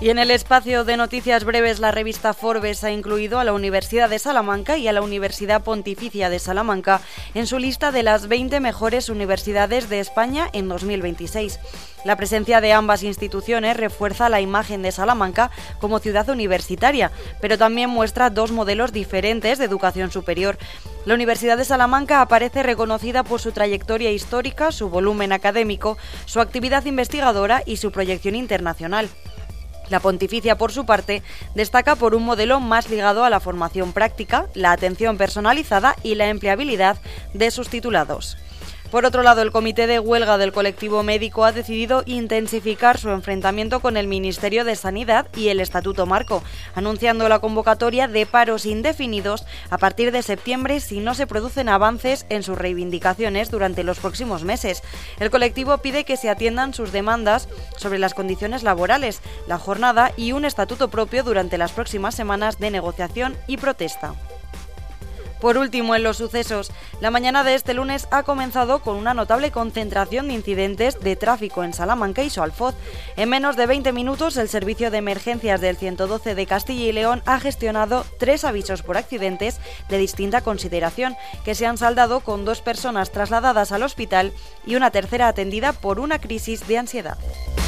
Y en el espacio de noticias breves, la revista Forbes ha incluido a la Universidad de Salamanca y a la Universidad Pontificia de Salamanca en su lista de las 20 mejores universidades de España en 2026. La presencia de ambas instituciones refuerza la imagen de Salamanca como ciudad universitaria, pero también muestra dos modelos diferentes de educación superior. La Universidad de Salamanca aparece reconocida por su trayectoria histórica, su volumen académico, su actividad investigadora y su proyección internacional. La Pontificia, por su parte, destaca por un modelo más ligado a la formación práctica, la atención personalizada y la empleabilidad de sus titulados. Por otro lado, el Comité de Huelga del Colectivo Médico ha decidido intensificar su enfrentamiento con el Ministerio de Sanidad y el Estatuto Marco, anunciando la convocatoria de paros indefinidos a partir de septiembre si no se producen avances en sus reivindicaciones durante los próximos meses. El colectivo pide que se atiendan sus demandas sobre las condiciones laborales, la jornada y un estatuto propio durante las próximas semanas de negociación y protesta. Por último, en los sucesos, la mañana de este lunes ha comenzado con una notable concentración de incidentes de tráfico en Salamanca y su Alfoz. En menos de 20 minutos, el servicio de emergencias del 112 de Castilla y León ha gestionado 3 avisos por accidentes de distinta consideración, que se han saldado con 2 personas trasladadas al hospital y una tercera atendida por una crisis de ansiedad.